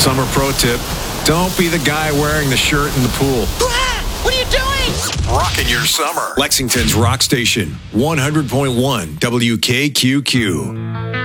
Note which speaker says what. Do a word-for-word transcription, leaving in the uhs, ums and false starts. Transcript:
Speaker 1: Summer pro tip, don't be the guy wearing the shirt in the pool.
Speaker 2: What are you doing?
Speaker 1: Rocking your summer. Lexington's Rock Station, one hundred point one W K Q Q.